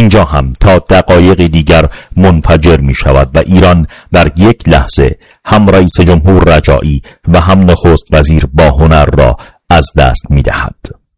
اینجا هم تا دقایق دیگر منفجر می شود و ایران در یک لحظه هم رئیس جمهور رجایی و هم نخست وزیر با هنر را از دست می دهد.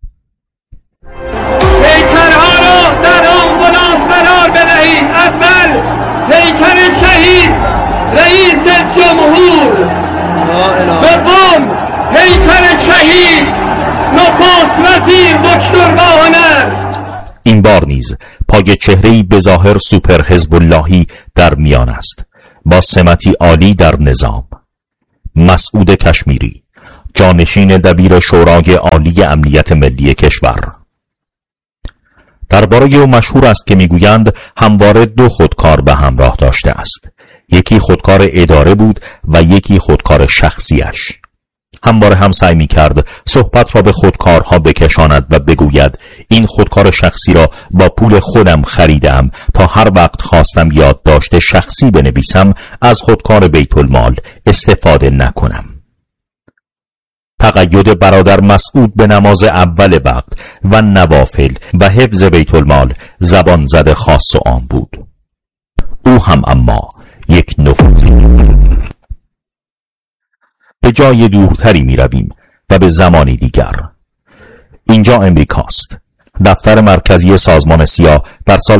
پیکرها را در آمبولانس قرار بدهید. اول پیکر شهید رئیس جمهور، دوم پیکر شهید نخست وزیر دکتر با هنر. این بار نیز پای چهره‌ای به ظاهر سوپر حزب اللهی در میان است، با سمتی عالی در نظام. مسعود کشمیری، جانشین دبیر شورای عالی امنیت ملی کشور. درباره او مشهور است که میگویند همواره دو خودکار به همراه داشته است. یکی خودکار اداره بود و یکی خودکار شخصیش. همواره هم سعی می‌کرد صحبت را به خودکارها بکشاند و بگوید این خودکار شخصی را با پول خودم خریدم تا هر وقت خواستم یادداشت شخصی بنویسم از خودکار بیت المال استفاده نکنم. تقید برادر مسعود به نماز اول وقت و نوافل و حفظ بیت المال زبان زد خاص و عام بود. او هم اما یک نفوذی. به جای دورتری می رویم و به زمانی دیگر. اینجا امریکاست. دفتر مرکزی سازمان سیا در سال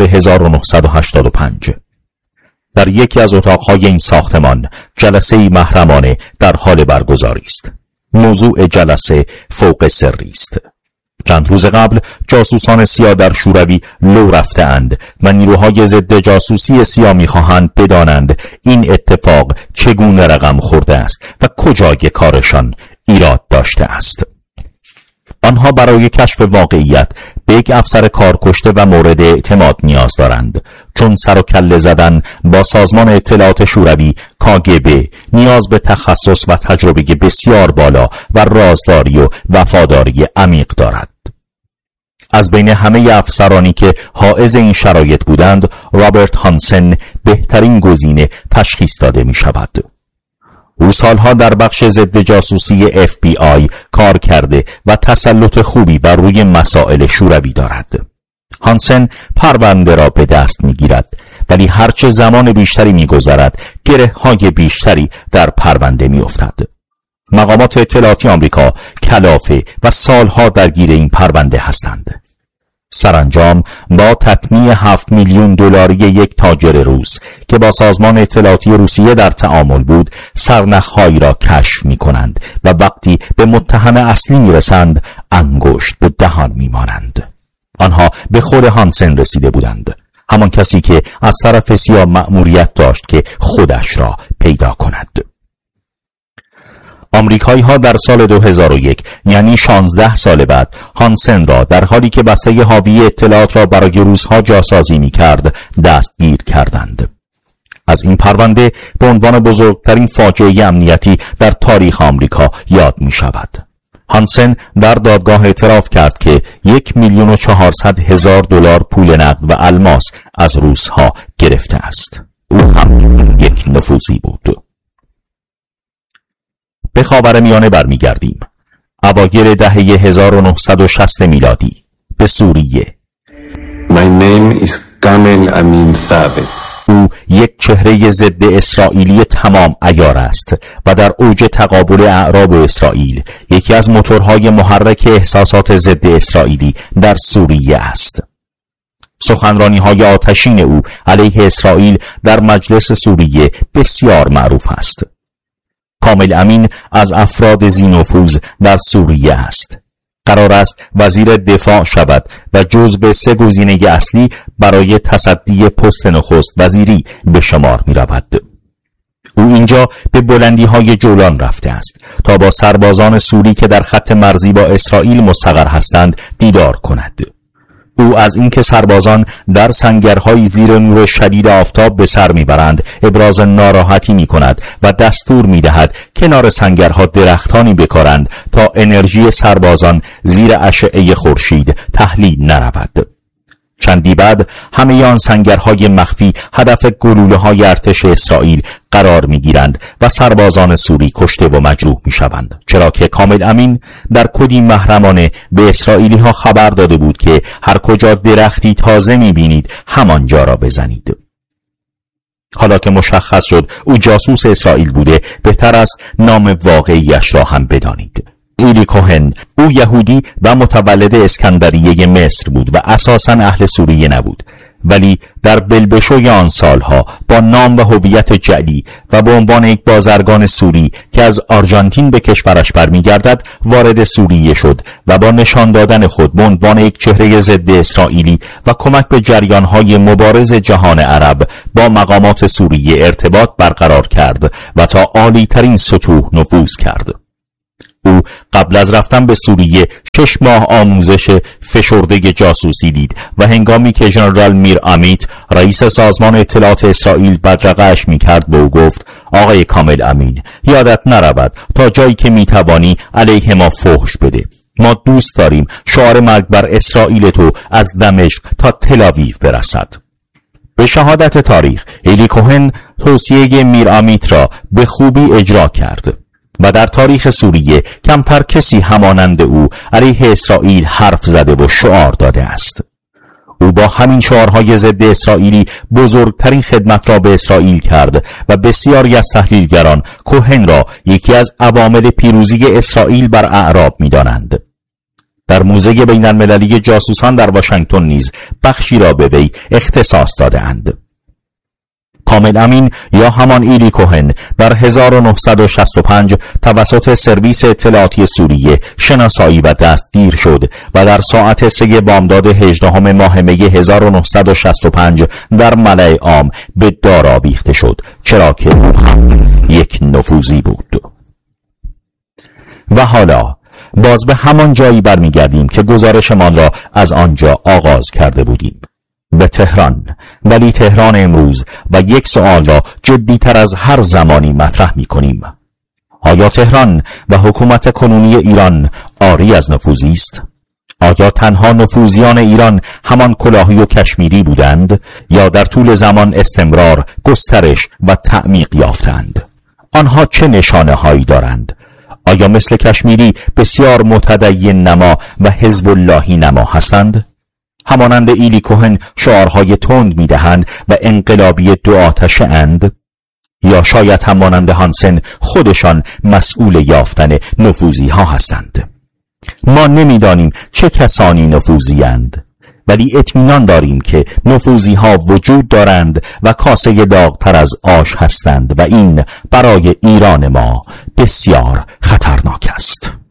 1985. در یکی از اتاقهای این ساختمان جلسه‌ای محرمانه در حال برگزاری است. موضوع جلسه فوق سری است. چند روز قبل جاسوسان سیا در شوروی لو رفته‌اند و نیروهای ضد جاسوسی سیا می‌خواهند بدانند این اتفاق چگونه رقم خورده است و کجای کارشان ایراد داشته است. آنها برای کشف واقعیت به یک افسر کارکشته و مورد اعتماد نیاز دارند، چون سر و کله زدن با سازمان اطلاعات شوروی KGB نیاز به تخصص و تجربه بسیار بالا و رازداری و وفاداری عمیق دارد. از بین همه افسرانی که حائز این شرایط بودند، رابرت هانسن بهترین گزینه تشخیص داده می شود. او سالها در بخش ضد جاسوسی FBI کار کرده و تسلط خوبی بر روی مسائل شوروی دارد. هانسن پرونده را به دست می گیرد، ولی هرچه زمان بیشتری می گذرد گره های بیشتری در پرونده می افتد. مقامات اطلاعاتی آمریکا کلافه و سالها درگیر این پرونده هستند. سرانجام با تطمیع 7 میلیون دلاری یک تاجر روس که با سازمان اطلاعاتی روسیه در تعامل بود، سرنخهایی را کشف می کنند و وقتی به متهم اصلی می رسند انگشت به دهان می مانند. آنها به خود هانسن رسیده بودند، همان کسی که از طرف سیا مأموریت داشت که خودش را پیدا کند. آمریکایی ها در سال 2001 یعنی 16 سال بعد هانسن را در حالی که بسته حاوی اطلاعات را برای روس‌ها جاسازی می کرد دستگیر کردند. از این پرونده به عنوان بزرگترین فاجعه امنیتی در تاریخ آمریکا یاد می شود. هانسن در دادگاه اعتراف کرد که 1,400,000 دلار پول نقد و الماس از روس‌ها گرفته است. او هم یک نفوذی بود. به خاورمیانه برمیگردیم. اوایل دهه 1960 میلادی به سوریه. My name is Kamel Amin Thabet. او یک چهره ضد اسرائیلی تمام عیار است و در اوج تقابل اعراب و اسرائیل یکی از موتورهای محرک احساسات ضد اسرائیلی در سوریه است. سخنرانی‌های آتشین او علیه اسرائیل در مجلس سوریه بسیار معروف است. کامل امین از افراد ذی‌نفوذ در سوریه است. قرار است وزیر دفاع شود و جزو 3 گزینه اصلی برای تصدی پست نخست وزیری به شمار می رود. او اینجا به بلندی های جولان رفته است تا با سربازان سوری که در خط مرزی با اسرائیل مستقر هستند دیدار کند. او از اینکه سربازان در سنگرهای زیر نور شدید آفتاب به سر میبرند ابراز ناراحتی میکند و دستور میدهد کنار سنگرها درختانی بکارند تا انرژی سربازان زیر اشعه خورشید تحلیل نرود. چندی بعد همه آن سنگرهای مخفی هدف گلوله‌های ارتش اسرائیل قرار می‌گیرند و سربازان سوری کشته و مجروح می‌شوند، چرا که کامل امین در کدی محرمانه به اسرائیلی‌ها خبر داده بود که هر کجا درختی تازه می‌بینید همانجا را بزنید. حالا که مشخص شد او جاسوس اسرائیل بوده، بهتر است نام واقعیش را هم بدانید. ایلی کوهن، او یهودی و متولد اسکندریه مصر بود و اساساً اهل سوریه نبود، ولی در بلبشوی آن سالها با نام و هویت جعلی و به عنوان یک بازرگان سوری که از آرژانتین به کشورش برمیگردد وارد سوریه شد و با نشان دادن خود به عنوان یک چهره ضد اسرائیلی و کمک به جریانهای مبارز جهان عرب با مقامات سوریه ارتباط برقرار کرد و تا عالی ترین سطوح نفوذ کرد. او قبل از رفتن به سوریه 6 ماه آموزش فشرده جاسوسی دید و هنگامی که ژنرال میر امیت رئیس سازمان اطلاعات اسرائیل بدرقه‌اش می‌کرد به او گفت: آقای کامل امین، یادت نرود تا جایی که می‌توانی علیه ما فحش بده. ما دوست داریم شعار مرگ بر اسرائیل تو از دمشق تا تل‌آویو برسد. به شهادت تاریخ ایلی کوهن توصیه میر امیت را به خوبی اجرا کرد و در تاریخ سوریه کمتر کسی همانند او علیه اسرائیل حرف زده و شعار داده است. او با همین شعارهای ضد اسرائیلی بزرگترین خدمت را به اسرائیل کرد و بسیاری از تحلیلگران کوهن را یکی از عوامل پیروزی اسرائیل بر اعراب می‌دانند. در موزه بین المللی جاسوسان در واشنگتن نیز بخشی را به وی اختصاص داده‌اند. کامل امین یا همان ایلی کوهن در 1965 توسط سرویس اطلاعاتی سوریه شناسایی و دستگیر شد و در ساعت 3 بامداد 18 ماه می 1965 در ملأ عام به دار آویخته شد، چرا که او هم یک نفوذی بود. و حالا باز به همان جایی برمیگردیم که گزارشمان را از آنجا آغاز کرده بودیم، به تهران. ولی تهران امروز و یک سوال را جدی‌تر از هر زمانی مطرح می‌کنیم: آیا تهران و حکومت کنونی ایران عاری از نفوذی است؟ آیا تنها نفوذیان ایران همان کلاهی و کشمیری بودند یا در طول زمان استمرار، گسترش و تعمیق یافتند؟ آنها چه نشانه‌هایی دارند؟ آیا مثل کشمیری بسیار متدین نما و حزب اللهی نما هستند؟ همانند ایلی کوهن شعارهای تند می‌دهند و انقلابی دو آتشه اند؟ یا شاید همانند هانسن خودشان مسئول یافتن نفوذی ها هستند؟ ما نمی‌دانیم چه کسانی نفوذی اند، ولی اطمینان داریم که نفوذی ها وجود دارند و کاسه داغ‌تر از آش هستند و این برای ایران ما بسیار خطرناک است.